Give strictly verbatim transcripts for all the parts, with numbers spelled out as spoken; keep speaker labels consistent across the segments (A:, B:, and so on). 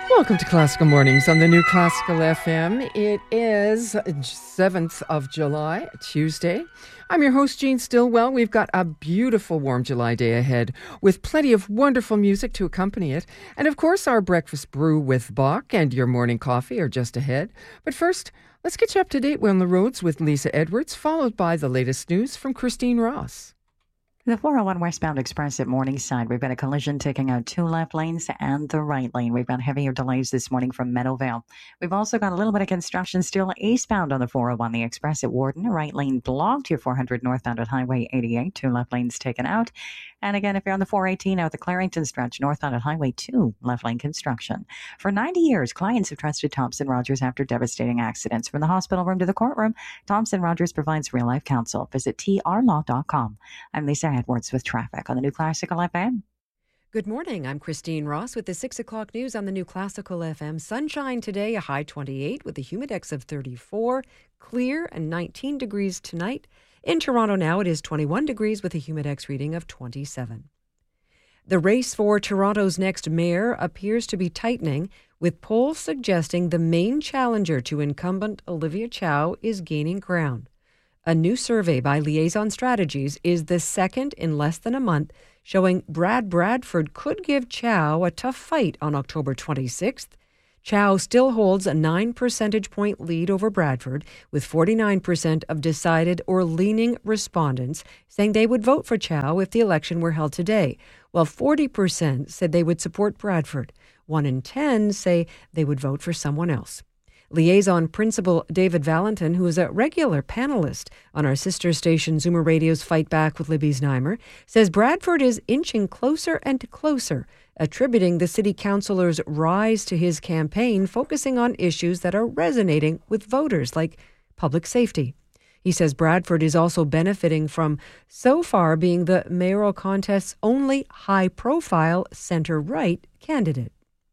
A: Welcome to Classical Mornings on the new Classical F M. It is seventh of July, Tuesday. I'm your host, Jean Stillwell. We've got a beautiful warm July day ahead with plenty of wonderful music to accompany it. And of course, our breakfast brew with Bach and your morning coffee are just ahead. But first, let's get you up to date on the roads with Lisa Edwards, followed by the latest news from Christine Ross.
B: The four oh one westbound express at Morningside. We've got a collision taking out two left lanes and the right lane. We've got heavier delays this morning from Meadowvale. We've also got a little bit of construction still eastbound on the four oh one, the express at Warden. A right lane blocked. Your four hundred northbound at Highway eighty-eight. Two left lanes taken out. And again, if you're on the four eighteen out the Clarington stretch, northbound at Highway two, left lane construction. For ninety years, clients have trusted Thompson Rogers after devastating accidents. From the hospital room to the courtroom, Thompson Rogers provides real-life counsel. Visit T R law dot com. I'm Lisa Edwards with traffic on the new Classical F M.
C: Good morning. I'm Christine Ross with the six o'clock news on the new Classical F M. Sunshine today, a high twenty-eight with a humidex of thirty-four. Clear and nineteen degrees tonight. In Toronto now, it is twenty-one degrees with a humidex reading of twenty-seven. The race for Toronto's next mayor appears to be tightening, with polls suggesting the main challenger to incumbent Olivia Chow is gaining ground. A new survey by Liaison Strategies is the second in less than a month, showing Brad Bradford could give Chow a tough fight on October twenty-sixth. Chow still holds a nine percentage point lead over Bradford, with forty-nine percent of decided or leaning respondents saying they would vote for Chow if the election were held today, while forty percent said they would support Bradford. One in ten say they would vote for someone else. Liaison Principal David Valentin, who is a regular panelist on our sister station Zoomer Radio's Fight Back with Libby Znaimer, says Bradford is inching closer and closer, attributing the city councillor's rise to his campaign, focusing on issues that are resonating with voters, like public safety. He says Bradford is also benefiting from so far being the mayoral contest's only high-profile centre-right candidate.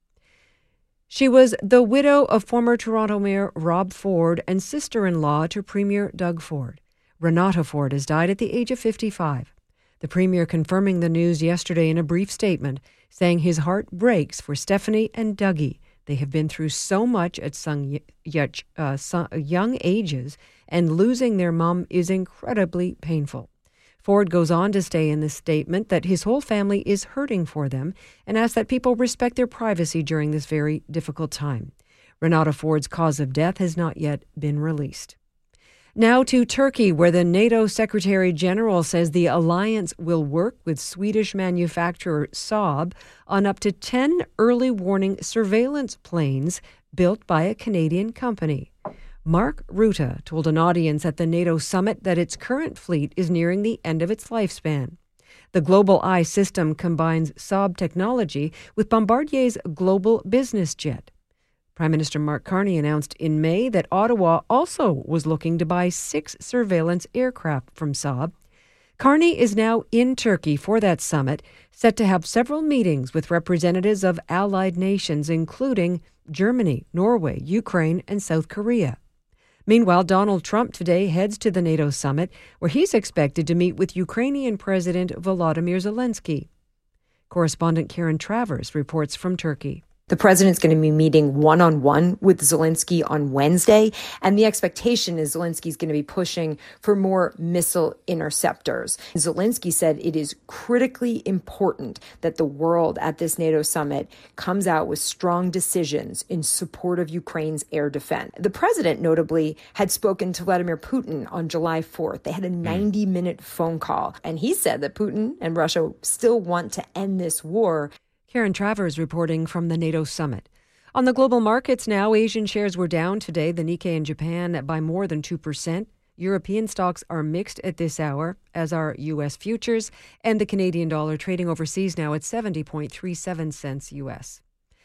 C: She was the widow of former Toronto Mayor Rob Ford and sister-in-law to Premier Doug Ford. Renata Ford has died at the age of fifty-five. The Premier confirming the news yesterday in a brief statement, saying his heart breaks for Stephanie and Dougie. They have been through so much at some uh, young ages, and losing their mum is incredibly painful. Ford goes on to say in this statement that his whole family is hurting for them and asks that people respect their privacy during this very difficult time. Renata Ford's cause of death has not yet been released. Now to Turkey, where the NATO Secretary General says the alliance will work with Swedish manufacturer Saab on up to ten early warning surveillance planes built by a Canadian company. Mark Rutte told an audience at the NATO summit that its current fleet is nearing the end of its lifespan. The Global Eye system combines Saab technology with Bombardier's global business jet. Prime Minister Mark Carney announced in May that Ottawa also was looking to buy six surveillance aircraft from Saab. Carney is now in Turkey for that summit, set to have several meetings with representatives of allied nations, including Germany, Norway, Ukraine, and South Korea. Meanwhile, Donald Trump today heads to the NATO summit, where he's expected to meet with Ukrainian President Volodymyr Zelensky. Correspondent Karen Travers reports from Turkey.
D: The president's going to be meeting one-on-one with Zelensky on Wednesday, and the expectation is Zelensky's going to be pushing for more missile interceptors. Zelensky said it is critically important that the world at this NATO summit comes out with strong decisions in support of Ukraine's air defense. The president, notably, had spoken to Vladimir Putin on July fourth. They had a ninety-minute phone call, and he said that Putin and Russia still want to end this war.
C: Karen Travers reporting from the NATO summit. On the global markets now, Asian shares were down today, the Nikkei in Japan by more than two percent. European stocks are mixed at this hour, as are U S futures, and the Canadian dollar trading overseas now at seventy point three seven cents U S.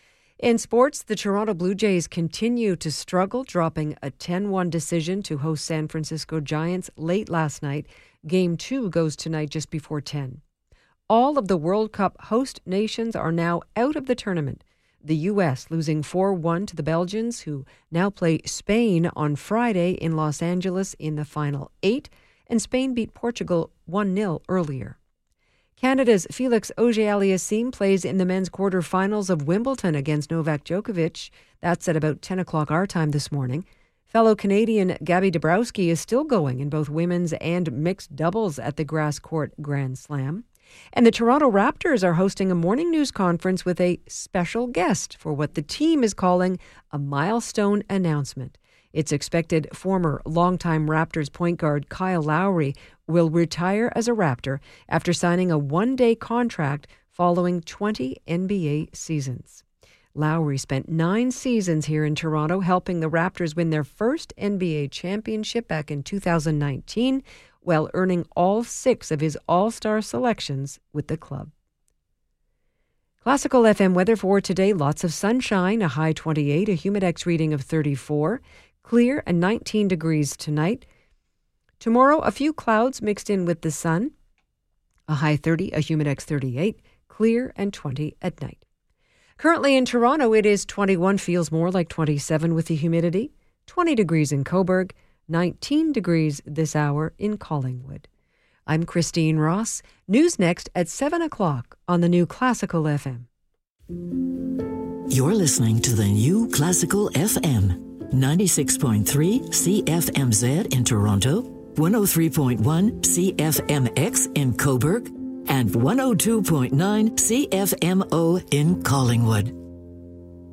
C: In sports, the Toronto Blue Jays continue to struggle, dropping a ten one decision to host San Francisco Giants late last night. Game two goes tonight just before ten. All of the World Cup host nations are now out of the tournament. The U S losing four one to the Belgians, who now play Spain on Friday in Los Angeles in the final eight, and Spain beat Portugal one nil earlier. Canada's Felix Auger-Aliassime plays in the men's quarterfinals of Wimbledon against Novak Djokovic. That's at about ten o'clock our time this morning. Fellow Canadian Gabby Dabrowski is still going in both women's and mixed doubles at the Grass Court Grand Slam. And the Toronto Raptors are hosting a morning news conference with a special guest for what the team is calling a milestone announcement. It's expected former longtime Raptors point guard Kyle Lowry will retire as a Raptor after signing a one-day contract following twenty N B A seasons. Lowry spent nine seasons here in Toronto, helping the Raptors win their first N B A championship back in two thousand nineteen, while earning all six of his All-Star selections with the club. Classical F M weather for today, lots of sunshine, a high twenty-eight, a humidex reading of thirty-four, clear and nineteen degrees tonight. Tomorrow, a few clouds mixed in with the sun, a high thirty, a humidex thirty-eight, clear and twenty at night. Currently in Toronto, it is twenty-one, feels more like twenty-seven with the humidity, twenty degrees in Cobourg, nineteen degrees this hour in Collingwood. I'm Christine Ross. News next at seven o'clock on the new Classical F M.
E: You're listening to the new Classical F M, ninety-six point three C F M Z in Toronto, one oh three point one C F M X in Cobourg, and one oh two point nine C F M O in Collingwood.